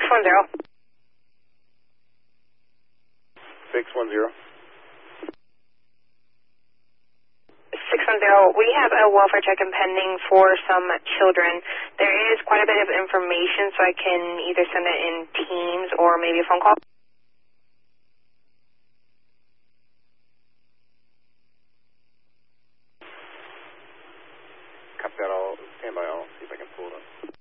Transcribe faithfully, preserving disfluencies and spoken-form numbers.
one zero. six one zero. six one zero, we have a welfare check-in pending for some children. There is quite a bit of information, so I can either send it in Teams or maybe a phone call. Copy that. I'll stand by. I'll see if I can pull it up.